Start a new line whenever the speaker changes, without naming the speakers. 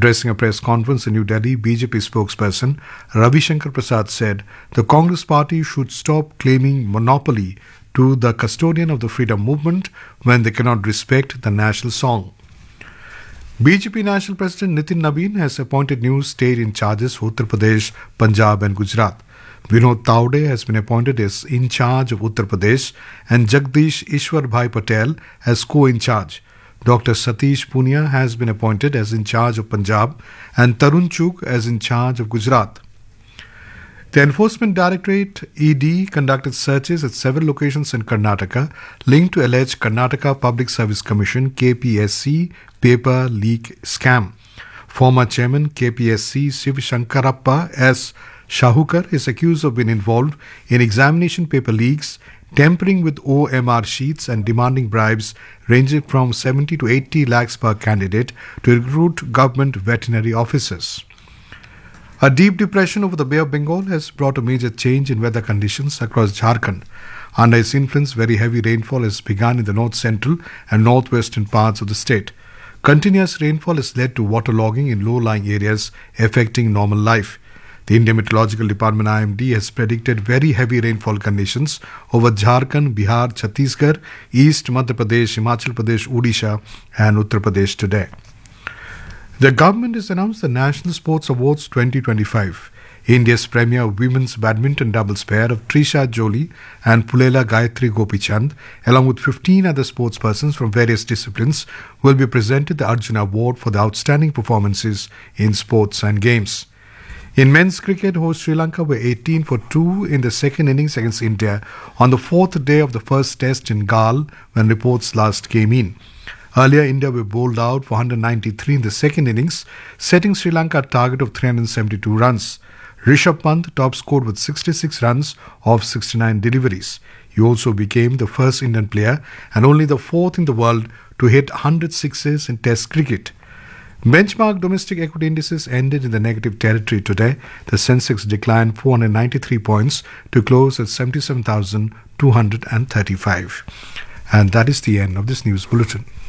Addressing a press conference in New Delhi, BJP spokesperson Ravi Shankar Prasad said the Congress party should stop claiming monopoly to the custodian of the freedom movement when they cannot respect the national song. BJP National President Nitin Nabin has appointed new state in charges for Uttar Pradesh, Punjab and Gujarat. Vinod Taude has been appointed as in charge of Uttar Pradesh and Jagdish Ishwar Bhai Patel as co-in charge. Dr. Satish Punia has been appointed as in charge of Punjab and Tarun Chugh as in charge of Gujarat. The Enforcement Directorate ED conducted searches at several locations in Karnataka linked to alleged Karnataka Public Service Commission KPSC paper leak scam. Former chairman KPSC Shiv Shankarappa S. Shahukar is accused of being involved in examination paper leaks, tampering with OMR sheets and demanding bribes ranging from 70 to 80 lakhs per candidate to recruit government veterinary officers. A deep depression over the Bay of Bengal has brought a major change in weather conditions across Jharkhand. Under its influence, very heavy rainfall has begun in the north-central and northwestern parts of the state. Continuous rainfall has led to waterlogging in low-lying areas affecting normal life. The Indian Meteorological Department IMD has predicted very heavy rainfall conditions over Jharkhand, Bihar, Chhattisgarh, East Madhya Pradesh, Himachal Pradesh, Odisha and Uttar Pradesh today. The government has announced the National Sports Awards 2025. India's premier women's badminton doubles pair of Trisha Jolie and Pulela Gayatri Gopichand, along with 15 other sportspersons from various disciplines, will be presented the Arjuna Award for the outstanding performances in sports and games. In men's cricket, host Sri Lanka were 18 for 2 in the second innings against India on the fourth day of the first test in Galle when reports last came in. Earlier, India were bowled out for 193 in the second innings, setting Sri Lanka a target of 372 runs. Rishabh Pant top scored with 66 runs of 69 deliveries. He also became the first Indian player and only the fourth in the world to hit 100 sixes in Test cricket. Benchmark domestic equity indices ended in the negative territory today. The Sensex declined 493 points to close at 77,235. And that is the end of this news bulletin.